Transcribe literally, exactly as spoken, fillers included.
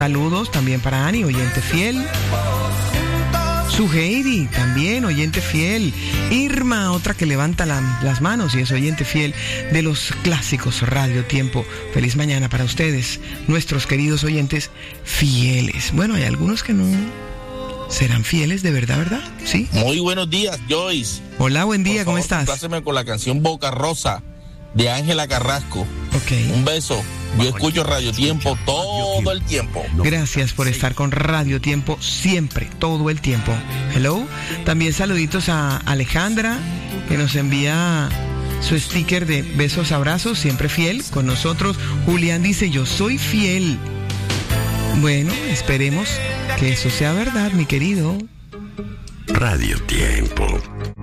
Saludos también para Ani, oyente fiel. Su Heidi, también oyente fiel. Irma, otra que levanta la, las manos y es oyente fiel de los clásicos Radio Tiempo. Feliz mañana para ustedes, nuestros queridos oyentes fieles. Bueno, hay algunos que no serán fieles de verdad, ¿verdad? Sí. Muy buenos días, Joyce. Hola, buen día, Por favor, ¿cómo estás? Compláceme con la canción Boca Rosa de Ángela Carrasco. Ok. Un beso. Yo escucho Radio Tiempo todo el tiempo. Gracias por estar con Radio Tiempo siempre, todo el tiempo. Hello. También saluditos a Alejandra, que nos envía su sticker de besos, abrazos, siempre fiel con nosotros. Julián dice, yo soy fiel. Bueno, esperemos que eso sea verdad, mi querido. Radio Tiempo.